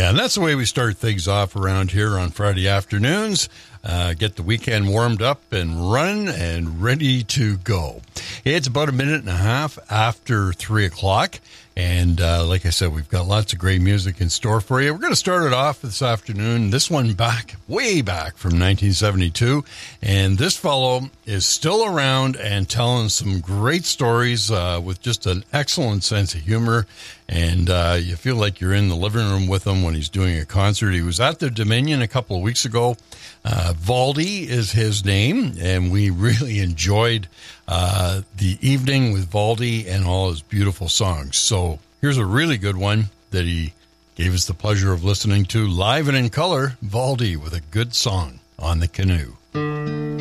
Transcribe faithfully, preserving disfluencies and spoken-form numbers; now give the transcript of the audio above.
Yeah, and that's the way we start things off around here on Friday afternoons. Uh, get the weekend warmed up and running and ready to go. It's about a minute and a half after three o'clock. And uh, like I said, we've got lots of great music in store for you. We're going to start it off this afternoon. This one back, way back from nineteen seventy-two. And this fellow is still around and telling some great stories uh, with just an excellent sense of humor. And uh, you feel like you're in the living room with him when he's doing a concert. He was at the Dominion a couple of weeks ago. Uh, Valdy is his name, and we really enjoyed uh, the evening with Valdy and all his beautiful songs. So here's a really good one that he gave us the pleasure of listening to live and in color. Valdy with a good song on the Canoe.